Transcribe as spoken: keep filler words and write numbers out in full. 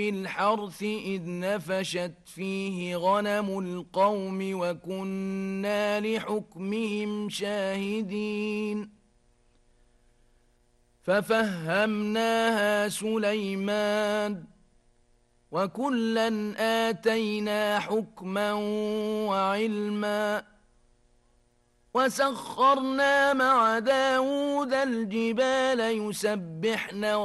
الحرث إذ نفشت فيه غنم القوم وكنا لحكمهم شاهدين ففهمناها سليمان وكلا آتينا حكما وعلما وسخرنا مع داود الجبال يسبحن